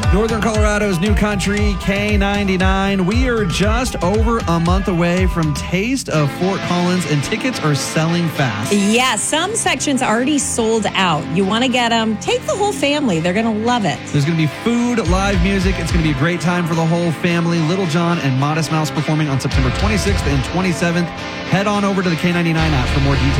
Northern Colorado's new country, K99. We are just over a month away from Taste of Fort Collins, and tickets are selling fast. Yeah, some sections already sold out. You want to get them, take the whole family. They're going to love it. There's going to be food, live music. It's going to be a great time for the whole family. Little John and Modest Mouse performing on September 26th and 27th. Head on over to the K99 app for more details.